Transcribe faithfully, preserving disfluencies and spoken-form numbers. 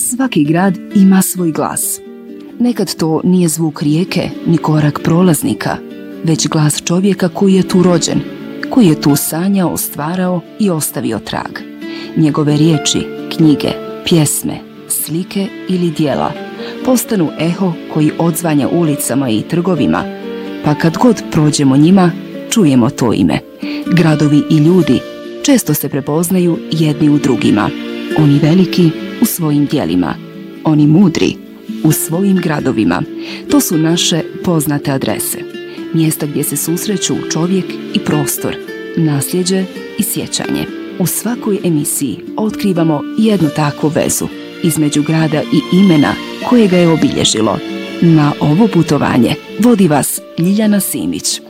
Svaki grad ima svoj glas. Nekad to nije zvuk rijeke ni korak prolaznika, već glas čovjeka koji je tu rođen, koji je tu sanjao, stvarao i ostavio trag. Njegove riječi, knjige, pjesme, slike ili dijela postanu eho koji odzvanja ulicama i trgovima, pa kad god prođemo njima, čujemo to ime. Gradovi i ljudi često se prepoznaju jedni u drugima. Oni veliki u svojim dijelima, oni mudri u svojim gradovima. To su naše poznate adrese. Mjesta gdje se susreću čovjek i prostor, nasljeđe i sjećanje. U svakoj emisiji otkrivamo jednu takvu vezu između grada i imena koje ga je obilježilo. Na ovo putovanje vodi vas Ljiljana Simić.